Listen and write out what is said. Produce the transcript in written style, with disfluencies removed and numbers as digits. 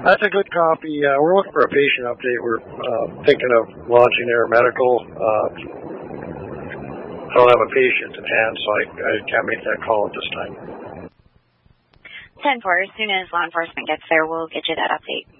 That's a good copy. We're looking for a patient update. We're thinking of launching Air Medical. I don't have a patient in hand, so I can't make that call at this time. 10-4, as soon as law enforcement gets there, we'll get you that update.